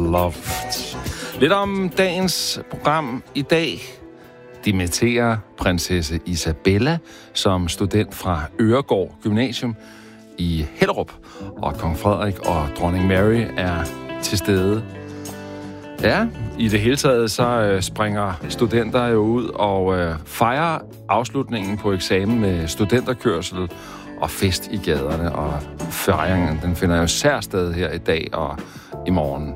Loved. Lidt om dagens program i dag. Dimitterer prinsesse Isabella som student fra Øregård Gymnasium i Hellerup. Og kong Frederik og dronning Mary er til stede. Ja, i det hele taget så springer studenter jo ud og fejrer afslutningen på eksamen med studenterkørsel og fest i gaderne. Og fejringen, den finder jo særsted her i dag og i morgen.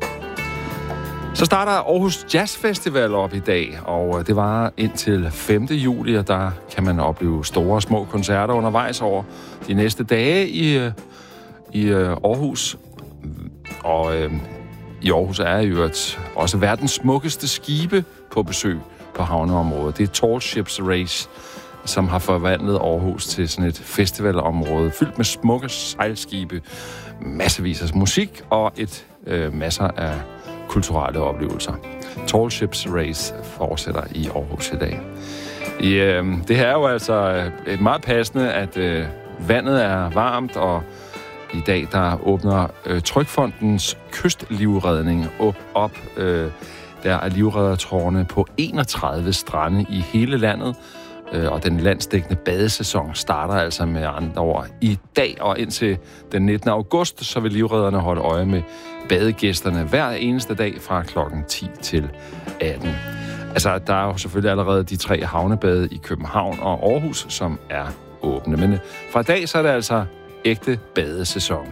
Så starter Aarhus Jazz Festival op i dag, og det var indtil 5. juli, og der kan man opleve store og små koncerter undervejs over de næste dage i Aarhus. Og i Aarhus er jo også verdens smukkeste skibe på besøg på havneområdet. Det er Tall Ships Race, som har forvandlet Aarhus til sådan et festivalområde fyldt med smukke sejlskibe, massevis af musik og masser af kulturelle oplevelser. Tall Ships Race fortsætter i Aarhus i dag. Det her er jo altså meget passende, at vandet er varmt, og i dag der åbner Trygfondens kystlivredning op. Der er livreddertårne på 31 strande i hele landet, og den landsdækkende badesæson starter altså med andre ord i dag, og indtil den 19. august, så vil livredderne holde øje med badegæsterne hver eneste dag fra klokken 10 til 18. Altså, der er jo selvfølgelig allerede de 3 havnebade i København og Aarhus, som er åbne. Men fra i dag, så er det altså ægte badesæson.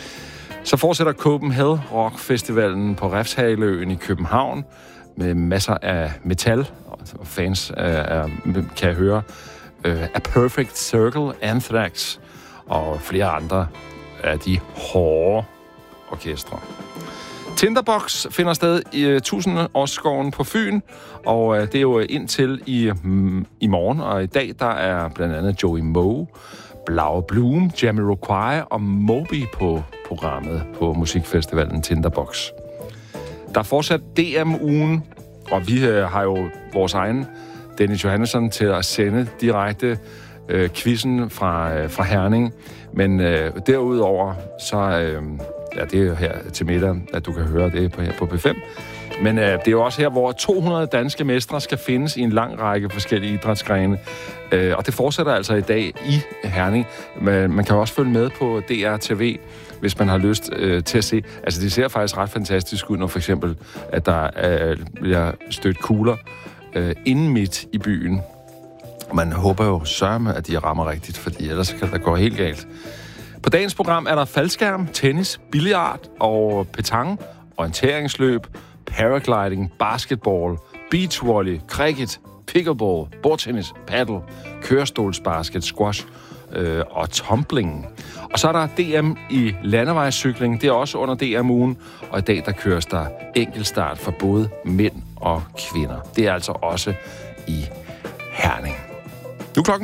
Så fortsætter Copenhagen Rock Festivalen på Refshaleøen i København med masser af metal. Og fans kan jeg høre A Perfect Circle, Anthrax og flere andre af de hårde orkestre. Tinderbox finder sted i 1000-årsskoven på Fyn, og det er jo indtil i morgen, og i dag der er blandt andet Joey Moe, Blau Bloom, Jamiroquai og Moby på programmet på musikfestivalen Tinderbox. Der er fortsat DM-ugen, og vi har jo vores egen Dennis Johannesson til at sende direkte quizzen fra Herning. Men derudover, så det er jo her til middag, at du kan høre det her på P5. Men det er jo også her, hvor 200 danske mestre skal findes i en lang række forskellige idrætsgrene. Og det fortsætter altså i dag i Herning. Men man kan også følge med på DR-TV, hvis man har lyst til at se. Altså, det ser faktisk ret fantastisk ud, når for eksempel, at der bliver stødt kugler inde midt i byen. Man håber jo sørme, at de rammer rigtigt, fordi ellers kan det gå helt galt. På dagens program er der faldskærm, tennis, billiard og petanque, orienteringsløb, paragliding, basketball, beachvolley, cricket, pickleball, bordtennis, paddle, kørestolsbasket, squash og tumbling. Og så er der DM i landevejscykling. Det er også under DM-ugen, og i dag der køres der enkeltstart for både mænd og kvinder. Det er altså også i Herning. Nu klokken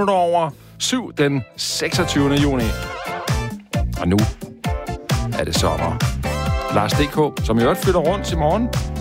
7:17 den 26. juni. Og nu er det sommer. Lars D.K., som i øvrigt flytter rundt i morgen.